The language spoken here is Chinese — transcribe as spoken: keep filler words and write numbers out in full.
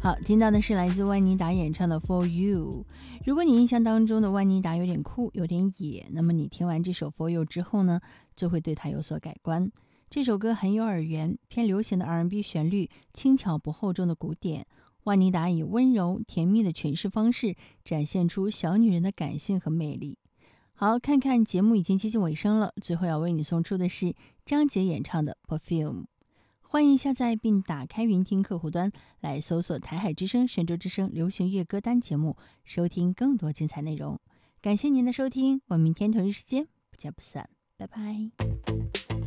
好，听到的是来自万妮达演唱的 For You。 如果你印象当中的万妮达有点酷有点野，那么你听完这首 For You 之后呢，就会对它有所改观。这首歌很有耳缘，偏流行的 R and B 旋律，轻巧不厚重的鼓点，万妮达以温柔甜蜜的诠释方式展现出小女人的感性和魅力。好，看看节目已经接近尾声了，最后要为你送出的是张杰演唱的 Perfume。 欢迎下载并打开云听客户端来搜索台海之声、神州之声流行乐歌单节目，收听更多精彩内容。感谢您的收听，我们明天同一时间不见不散，拜拜。